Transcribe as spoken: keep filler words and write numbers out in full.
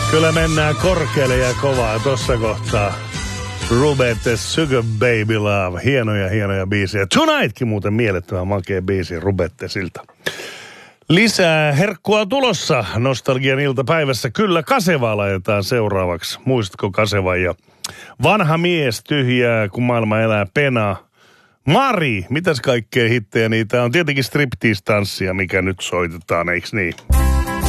Kyllä mennään korkealle ja kovaa tossa kohtaa. Rubette Sugar Baby Love. Hienoja, hienoja biisejä. Tonightkin muuten mielettömän makea biisi Rubettesilta. Lisää herkkua tulossa Nostalgian iltapäivässä. Kyllä Kasevaa laitetaan seuraavaksi. Muistatko Kaseva ja vanha mies tyhjää, kun maailma elää penaa. Mari, mitäs kaikkea hittejä niitä on? Tietenkin striptease-tanssia, mikä nyt soitetaan, eiks niin?